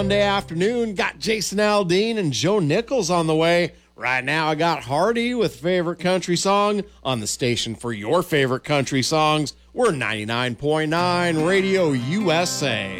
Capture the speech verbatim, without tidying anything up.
Monday afternoon, got Jason Aldean and Joe Nichols on the way. Right now, I got Hardy with Favorite Country Song on the station for your favorite country songs. We're ninety-nine point nine Radio U S A.